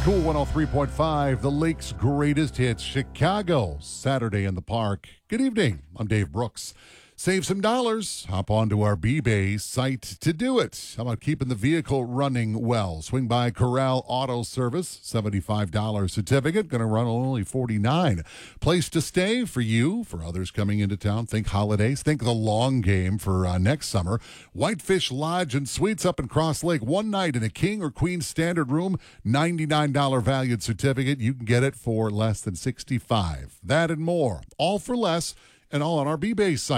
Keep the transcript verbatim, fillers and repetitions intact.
Cool one oh three point five, the Lake's greatest hits, Chicago, Saturday in the Park. Good evening. I'm Dave Brooks. Save some dollars. Hop onto our B-Bay site to do it. How about keeping the vehicle running well? Swing by Corral Auto Service, seventy-five dollars certificate, going to run only forty-nine dollars. Place to stay for you, for others coming into town. Think holidays. Think the long game for uh, next summer. Whitefish Lodge and Suites up in Cross Lake. One night in a king or queen standard room, ninety-nine dollars valued certificate. You can get it for less than sixty-five dollars. That and more. All for less, and all on our B-Bay site.